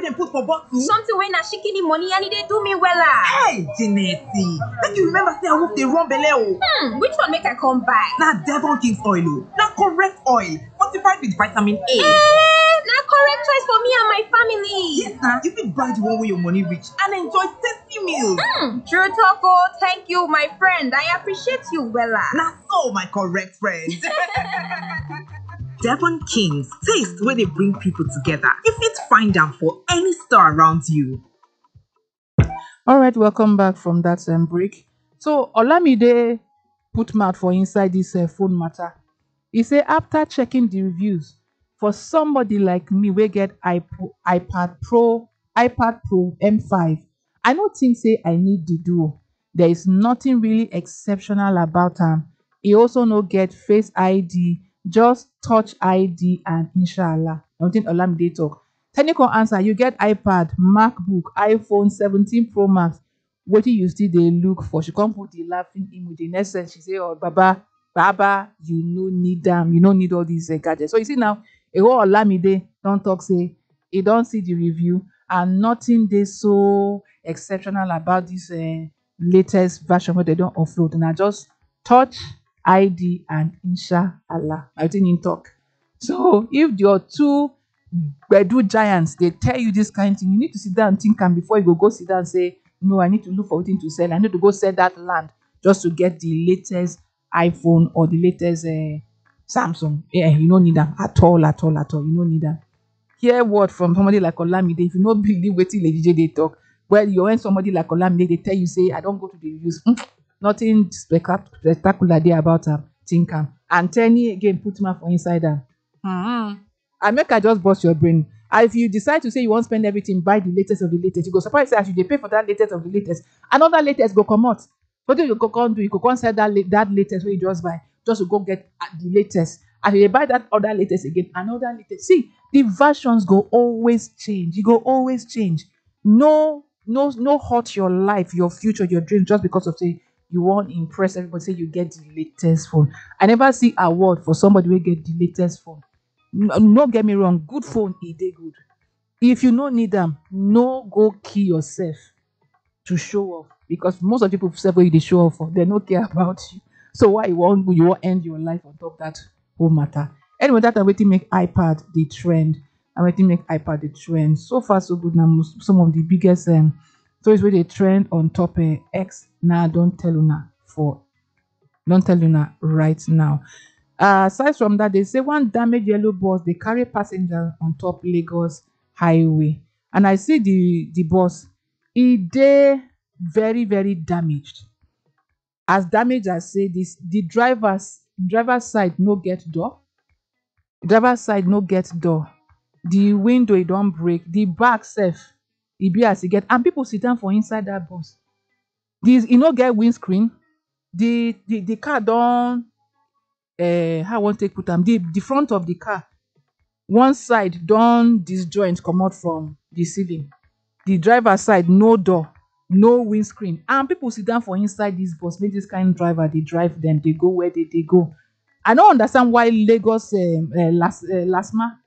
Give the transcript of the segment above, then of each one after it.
dem put for bottle? Something wey na shikini money and e dey do me wella. Hey, Janetti, make you remember say I wolf dey run belle o. Which one make I come buy? Na Devon King's oil o. Na correct oil, fortified with vitamin A. Na correct choice for me and my family. Yes na, you fit buy the one wey your money reach and enjoy tasty meals. True talk o. Thank you, my friend. I appreciate you wella. Na so, my correct friend. Devon King's, taste where they bring people together. You fit find them for any store around you. All right, welcome back from that break. So Olamide put mouth for inside this phone matter. He say after checking the reviews for somebody like me, we get iPad Pro M5. I don't think say I need the Duo. There is nothing really exceptional about them. He also no get Face ID, just Touch ID and Inshallah. I think Olamide talk. Technical answer: you get iPad, MacBook, iPhone 17 Pro Max. What you still they look for? She can't put the laughing emoji. In essence, she say, "Oh, Baba, you no need them. You don't need all these gadgets." So you see now, a whole Olamide don't talk say he don't see the review and nothing they so exceptional about this latest version where they don't offload. And I just Touch ID and Inshallah. I think in talk. So if your two Bedu giants they tell you this kind of thing, you need to sit down and think, and before you go sit down and say, no, I need to look for something to sell. I need to go sell that land just to get the latest iPhone or the latest Samsung. Yeah, you don't need them at all. You don't need them. Hear word from somebody like Olamide. If you don't believe what Lady J they talk, well, you when somebody like Olamide, they tell you say, I don't go to the reviews. Nothing spectacular there about them. Think and Tenny again put my for inside them. I make I just bust your brain. And if you decide to say you won't spend everything, buy the latest of the latest, you go surprise as you they pay for that latest of the latest. Another latest go come out. What do you go do? You go sell that latest where you just buy, just to go get the latest. And if you buy that other latest again, another latest. See, the versions go always change. You go always change. No hurt your life, your future, your dreams just because of say you won't impress everybody. Say you get the latest phone. I never see a award for somebody who get the latest phone. No get me wrong, good phone e dey good. If you no need them, no go kill yourself to show off, because most of the people say wey they show off for, they no care about you. So why you want end your life on top of that whole matter? Anyway, that wetin make iPad the trend and wetin make iPad the trend. So far so good. Now some of the biggest stories where they trend on top X. Now don't tell una right now. Aside from that, they say one damaged yellow bus they carry passengers on top Lagos highway, and I see the bus. They very very damaged. As damaged as say this, the driver's side no get door. Driver's side no get door. The window it don't break. The back self it be as it get, and people sit down for inside that bus. This no get windscreen. The car don't. How I want to put them, the front of the car, one side don't disjoint come out from the ceiling. The driver's side no door, no windscreen, and people sit down for inside this bus. Make this kind of driver they drive them, they go where they go. I don't understand why Lagos Lasma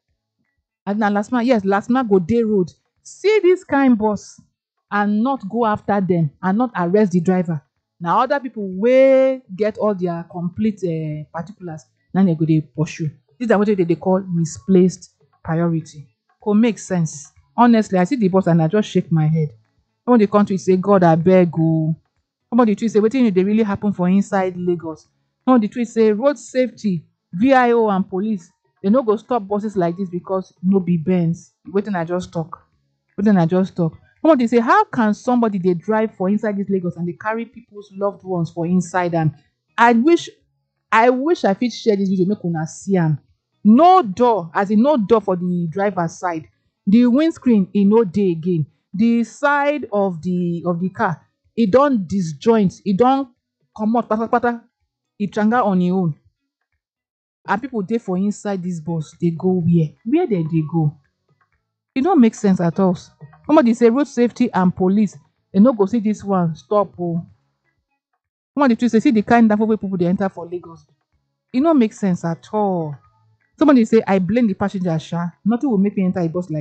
go day road see this kind bus and not go after them and not arrest the driver. Now other people wey get all their complete particulars, now they go dey pursue. This is what they call misplaced priority. Could make sense. Honestly, I see the bus and I just shake my head. Some of the country say, God I beg you. Some of the tweets say, wetin dey really happen for inside Lagos. Some of the tweets say, road safety, VIO and police, they no go stop buses like this because no be Benz. Wetin I just talk. Somebody say, how can somebody they drive for inside this Lagos and they carry people's loved ones for inside? And I wish I fit share this video make una see am. No door, as in no door for the driver's side. The windscreen e no dey again. The side of the car, it don't disjoint, it don't come out pata. It tranga on its own. And people dey for inside this bus, they go where? Where they go? It don't make sense at all. Somebody say road safety and police, they no go see this one stop. Somebody say see the kind of way people they enter for Lagos. It don't make sense at all. Somebody say I blame the passenger, sha. Nothing will make me enter a bus like